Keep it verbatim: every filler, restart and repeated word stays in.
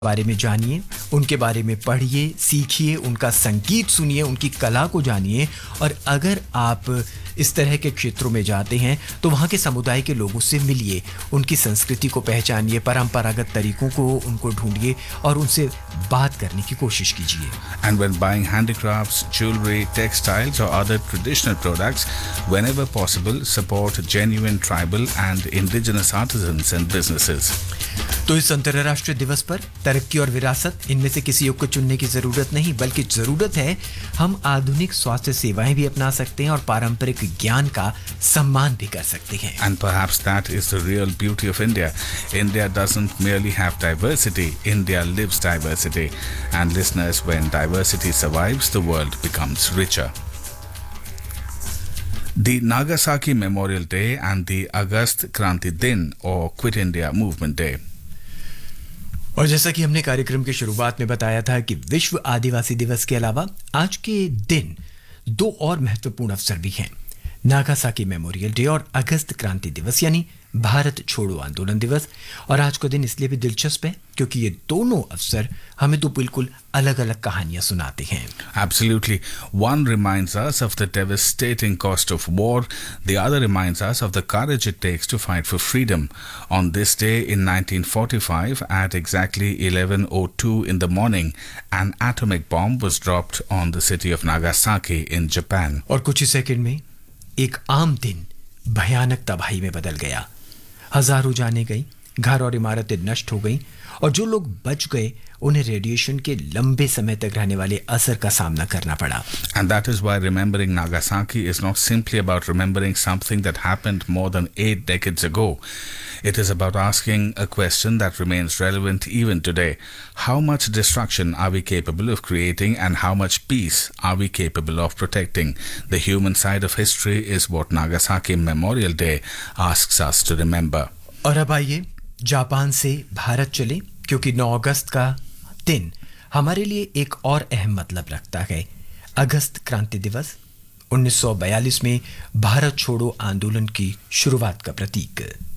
बारे में जानिए, उनके बारे में पढ़िए, सीखिए, उनका संगीत सुनिए, उनकी कला को जानिए। और अगर आप इस तरह के क्षेत्रों में जाते हैं तो वहाँ के समुदाय के लोगों से मिलिए, उनकी संस्कृति को पहचानिए, परंपरागत तरीकों को उनको ढूंढिए और उनसे बात करने की कोशिश कीजिए। And when buying handicrafts, jewelry, textiles or other traditional products, whenever possible, support genuine tribal and indigenous artisans and businesses. तो इस अंतर्राष्ट्रीय दिवस पर तरक्की और विरासत, इनमें से किसी एक को चुनने की जरूरत नहीं, बल्कि जरूरत है हम आधुनिक स्वास्थ्य सेवाएं भी अपना सकते हैं और पारंपरिक ज्ञान का सम्मान भी कर सकते हैं। And perhaps that is the real beauty of India. India doesn't merely have diversity, India lives diversity. And listeners, when diversity survives, the world becomes richer. The Nagasaki Memorial Day and the Agast Kranti Din or Quit India Movement Day. और जैसा कि हमने कार्यक्रम की शुरुआत में बताया था कि विश्व आदिवासी दिवस के अलावा आज के दिन दो और महत्वपूर्ण अवसर भी हैं, नागासाकी मेमोरियल डे और अगस्त क्रांति दिवस यानी भारत छोड़ो आंदोलन दिवस। और आज का दिन इसलिए भी दिलचस्प है क्योंकि ये दोनों अवसर हमें दो बिल्कुल अलग-अलग कहानियां सुनाते हैं। Absolutely. One reminds us of the devastating cost of war. The other reminds us of the courage it takes to fight for freedom. On this day in nineteen forty-five, at exactly eleven oh two in the morning, an atomic bomb was dropped on the city of Nagasaki in Japan. और कुछ ही second में एक आम दिन भयानक तबाही में बदल गया। हजारों जानें गई, घर और इमारतें नष्ट हो गईं और जो लोग बच गए उन्हें रेडिएशन के लंबे समय तक रहने वाले असर का सामना करना पड़ा। And that is why remembering Nagasaki is not simply about remembering something that happened more than eight decades ago. It is about asking a question that remains relevant even today. How much destruction are we capable of creating and how much peace are we capable of protecting? The human side of history is what Nagasaki Memorial Day asks us to remember. और अब आइए Japan से भारत चले, क्योंकि नौ अगस्त का दिन हमारे लिए एक और अहम मतलब रखता है। अगस्त क्रांति दिवस उन्नीस सौ बयालीस में भारत छोड़ो आंदोलन की शुरुआत का प्रतीक।